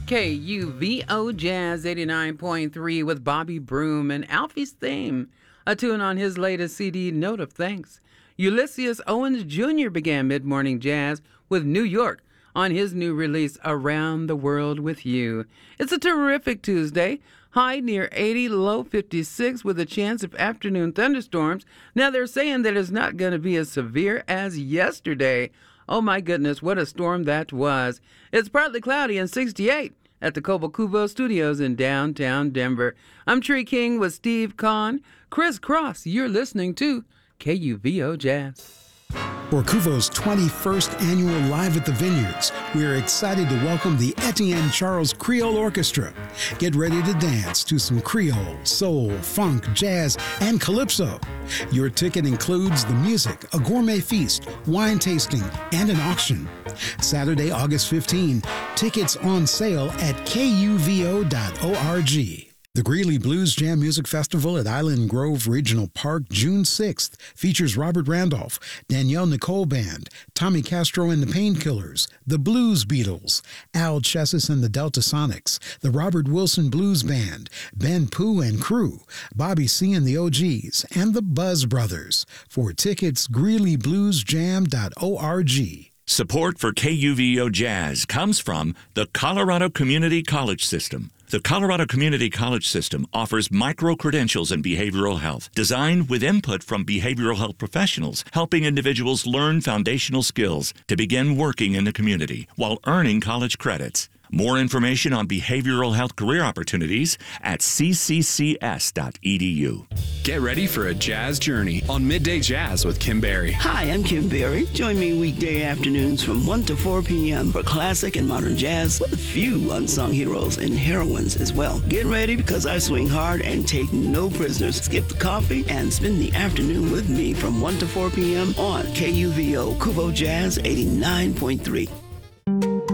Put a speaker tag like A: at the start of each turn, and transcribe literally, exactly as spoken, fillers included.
A: K U V O Jazz eighty-nine point three with Bobby Broom and Alfie's Theme, a tune on his latest C D, Note of Thanks. Ulysses Owens Junior began mid-morning jazz with New York on his new release, Around the World with You. It's a terrific Tuesday. High near eighty, low fifty-six with a chance of afternoon thunderstorms. Now they're saying that it's not going to be as severe as yesterday. Oh my goodness, what a storm that was. It's partly cloudy and sixty-eight at the Cobo Cubo Studios in downtown Denver. I'm Tree King with Steve Kahn. Chris Cross, you're listening to K U V O Jazz.
B: For Cuvo's twenty-first annual Live at the Vineyards, we are excited to welcome the Etienne Charles Creole Orchestra. Get ready to dance to some Creole, soul, funk, jazz, and calypso. Your ticket includes the music, a gourmet feast, wine tasting, and an auction. Saturday, August fifteenth, tickets on sale at K U V O dot org. The Greeley Blues Jam Music Festival at Island Grove Regional Park, June sixth, features Robert Randolph, Danielle Nicole Band, Tommy Castro and the Painkillers, the Blues Beatles, Al Chessis and the Delta Sonics, the Robert Wilson Blues Band, Ben Pooh and Crew, Bobby C and the O Gs, and the Buzz Brothers. For tickets, Greeley Blues Jam dot org.
C: Support for K U V O Jazz comes from the Colorado Community College System. The Colorado Community College System offers micro-credentials in behavioral health, designed with input from behavioral health professionals, helping individuals learn foundational skills to begin working in the community while earning college credits. More information on behavioral health career opportunities at c c c s dot e d u.
D: Get ready for a jazz journey on Midday Jazz with Kim Berry.
E: Hi, I'm Kim Berry. Join me weekday afternoons from one to four p.m. for classic and modern jazz with a few unsung heroes and heroines as well. Get ready because I swing hard and take no prisoners. Skip the coffee and spend the afternoon with me from one to four p.m. on K U V O Cuvo Jazz eighty-nine point three.